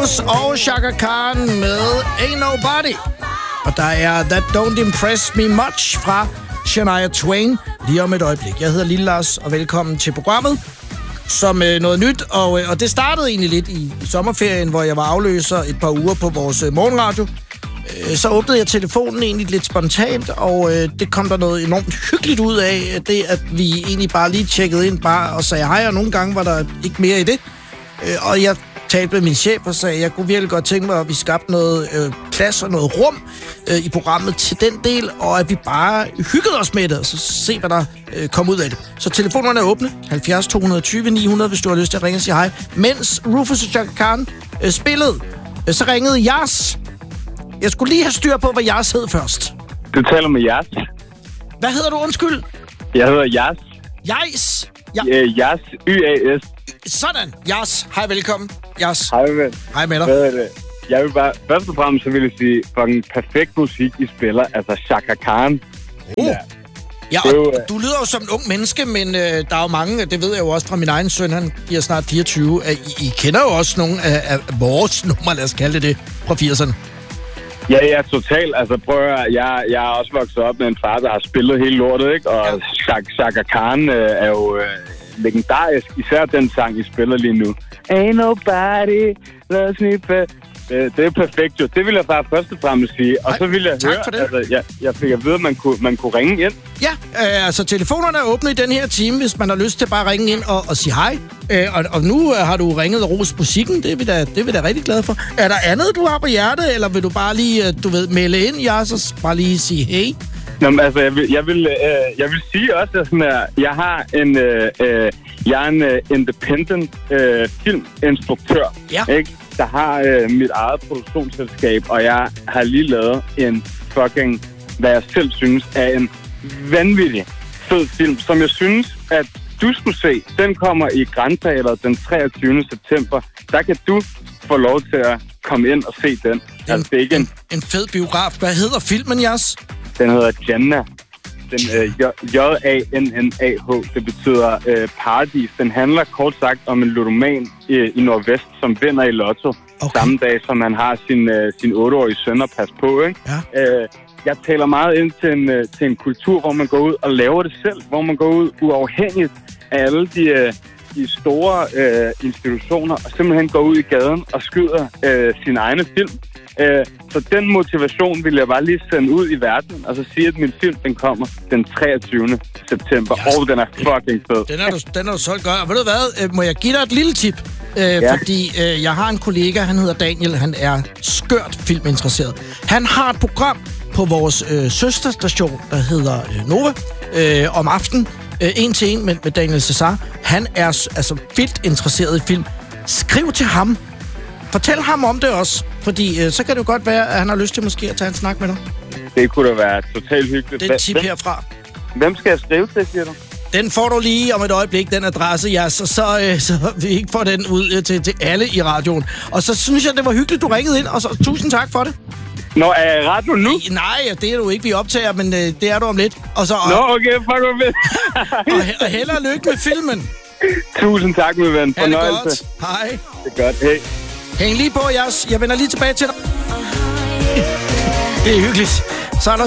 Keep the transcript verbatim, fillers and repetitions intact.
Rufus og Chaka Khan med Ain't Nobody. Og der er That Don't Impress Me Much fra Shania Twain lige om et øjeblik. Jeg hedder Lille Lars, og velkommen til programmet som øh, noget nyt. Og, øh, og det startede egentlig lidt i, i sommerferien, hvor jeg var afløser et par uger på vores øh, morgenradio. Øh, så åbnede jeg telefonen egentlig lidt spontant, og øh, det kom der noget enormt hyggeligt ud af. Det, at vi egentlig bare lige tjekkede ind bare og sagde hej, og nogle gange var der ikke mere i det. Øh, og jeg talte med min chef og sagde, at jeg kunne virkelig godt tænke mig, at vi skabte noget øh, plads og noget rum øh, i programmet til den del, og at vi bare hyggede os med det, og så se, hvad der øh, kom ud af det. Så telefonerne er åbne, halvfjerds to tyve ni hundrede, hvis du har lyst til at ringe og sige hej. Mens Rufus og Chaka Khan øh, spillede, øh, så ringede Jas. Jeg skulle lige have styr på, hvad Jas hed først. Du taler med Jas. Hvad hedder du, undskyld? Jeg hedder Jas. Jas? Ja. Uh, Jas, Y A S. Sådan, Jas. Hej, velkommen. Jas. Hej med. Hej med dig. Hvad er det? Jeg vil bare, først og fremmest så vil jeg sige, fucking perfekt musik, I spiller, altså Chaka Khan. Uh. Ja. Ja, og jo, du lyder jo som en ung menneske, men øh, der er jo mange, det ved jeg jo også fra min egen søn, han bliver snart fireogtyve. At I, I kender jo også nogle af, af vores numre, lad os kalde det det, fra firserne. Ja, ja, totalt. Altså prøv at høre, jeg, jeg er også vokset op med en far, der har spillet hele lortet, ikke? Og ja. Chaka Khan øh, er jo øh, legendarisk, især den sang, I spiller lige nu. Ain't nobody loves me better. Det, det er perfekt jo. Det vil jeg bare først og fremmest sige. Og Ej, så vil jeg tak høre, for det. altså, jeg, jeg fik at vide, at man kunne, man kunne ringe ind. Ja, øh, altså telefonerne er åbne i den her time, hvis man har lyst til bare at ringe ind og, og sige hej. Øh, og, og nu øh, har du ringet og rost musikken, det er, vi da, det er vi da rigtig glade for. Er der andet, du har på hjertet, eller vil du bare lige, du ved, melde ind, ja, så bare lige sige hey? Nå, men, altså, jeg vil, jeg vil, øh, jeg vil sige også, at sådan, at jeg har en, øh, øh, jeg er en uh, independent øh, filminstruktør, ja. Ikke? Der har øh, mit eget produktionsselskab, og jeg har lige lavet en fucking, hvad jeg selv synes, er en vanvittig fed film, som jeg synes, at du skulle se. Den kommer i Grand Teater den treogtyvende september. Der kan du få lov til at komme ind og se den. En, altså, det er ikke en, en, en fed biograf. Hvad hedder filmen, Jas? Den hedder Jannah. Den øh, J A N N A H. Det betyder øh, paradis. Den handler kort sagt om en ludoman i, i Nordvest, som vinder i lotto. Okay. Samme dag, som han har sin, øh, sin otteårige søn at passe på. Ikke? Ja. Øh, jeg taler meget ind til en, øh, til en kultur, hvor man går ud og laver det selv. Hvor man går ud uafhængigt af alle de, øh, de store øh, institutioner, og simpelthen går ud i gaden og skyder øh, sine egne film. Øh, så den motivation vil jeg bare lige sende ud i verden, og så sige, at min film, den kommer den treogtyvende september, yes. Og den er fucking fed. Den er du, den er du solgt godt. Og ved du hvad, øh, må jeg give dig et lille tip? Øh, ja. Fordi øh, jeg har en kollega, han hedder Daniel, han er skørt filminteresseret. Han har et program på vores øh, søsterstation, der hedder øh, Nova, øh, om aftenen, øh, en til en med, med Daniel Cesar. Han er altså vildt interesseret i film. Skriv til ham. Fortæl ham om det også, fordi øh, så kan det jo godt være, at han har lyst til måske at tage en snak med dig. Det kunne da være totalt hyggeligt. Det er et tip herfra. Hvem skal jeg skrive til, siger du? Den får du lige om et øjeblik, den adresse, ja, så, så, øh, så vi ikke får den ud øh, til, til alle i radioen. Og så synes jeg, det var hyggeligt, du ringede ind, og så tusind tak for det. Nå, er jeg i radio nu? Nej, det er du ikke, vi optager, men øh, det er du om lidt. Og så, og, Nå, okay, fuck med. og, og held og lykke med filmen. Tusind tak, min ven. Fornøjelse. Ha' det godt. Hej. Det er godt, hey. Hæng lige på, Jas. Jeg vender lige tilbage til dig. Det er hyggeligt. Så er der